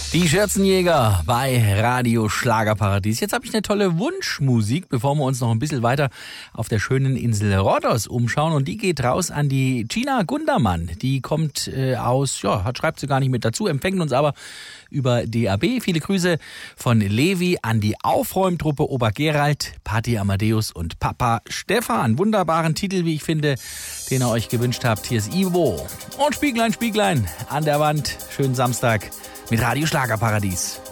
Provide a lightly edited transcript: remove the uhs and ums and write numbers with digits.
Die Schürzenjäger bei Radio Schlagerparadies. Jetzt habe ich eine tolle Wunschmusik, bevor wir uns noch ein bisschen weiter auf der schönen Insel Rhodos umschauen. Und die geht raus an die Gina Gundermann. Die kommt schreibt sie gar nicht mit dazu, empfängt uns aber über DAB. Viele Grüße von Levi an die Aufräumtruppe Opa Gerald, Patti Amadeus und Papa Stefan. Wunderbaren Titel, wie ich finde, den ihr euch gewünscht habt. Hier ist Ivo. Und Spieglein, Spieglein an der Wand. Schönen Samstag mit Radio Schlagerparadies.